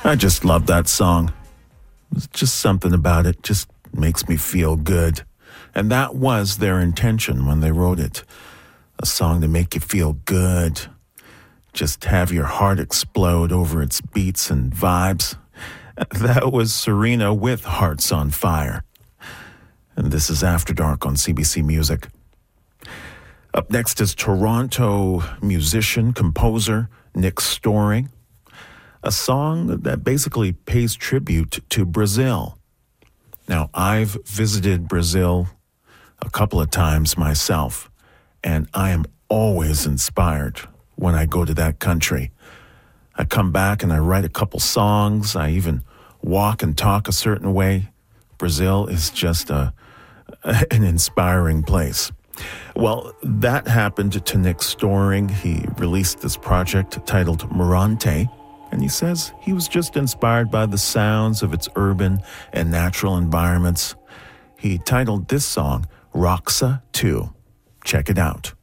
I just love that song. There's just something about it just makes me feel good. And that was their intention when they wrote it. A song to make you feel good. Just have your heart explode over its beats and vibes. That was Serena with Hearts on Fire. And this is After Dark on CBC Music. Up next is Toronto musician, composer Nick Storing. A song that basically pays tribute to Brazil. Now, I've visited Brazil a couple of times myself, and I am always inspired when I go to that country. I come back and I write a couple songs. I even walk and talk a certain way. Brazil is just an inspiring place. Well, that happened to Nick Storing. He released this project titled Morante, and he says he was just inspired by the sounds of its urban and natural environments. He titled this song Roxa 2. Check it out.